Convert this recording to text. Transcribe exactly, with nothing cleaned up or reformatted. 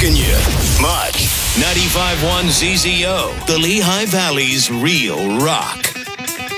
rocking you. Much. ninety-five point one Z Z O, the Lehigh Valley's real rock.